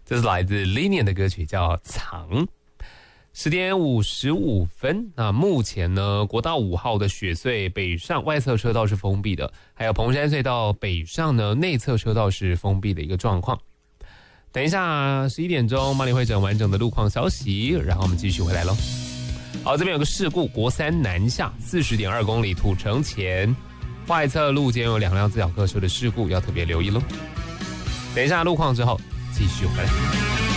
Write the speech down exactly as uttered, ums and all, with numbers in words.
这是来自 Linian 的歌曲，叫《藏》。十点五十五分，那目前呢，国道五号的雪隧北上外侧车道是封闭的，还有蓬山隧道北上呢内侧车道是封闭的一个状况。等一下十一点钟，帮你会整完整的路况消息，然后我们继续回来咯。好，这边有个事故，国三南下四十点二公里土城前外侧路肩有两辆自小客车的事故，要特别留意咯。等一下路况之后继续回来。